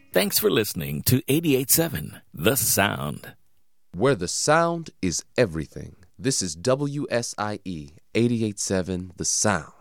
Thanks for listening to 88.7 The Sound. Where the sound is everything. This is WSIE 88.7 The Sound.